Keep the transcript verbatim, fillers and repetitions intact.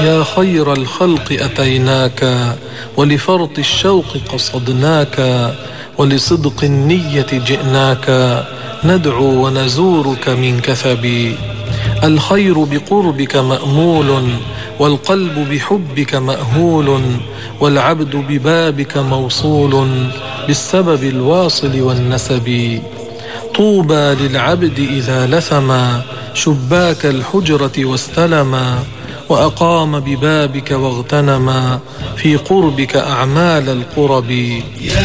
يا خير الخلق أتيناك ولفرط الشوق قصدناك ولصدق النية جئناك ندعو ونزورك من كثب. الخير بقربك مأمول والقلب بحبك مأهول والعبد ببابك موصول بالسبب الواصل والنسب. طوبى للعبد إذا لثما شباك الحجرة واستلما وأقام ببابك واغتنما في قربك أعمال القرب.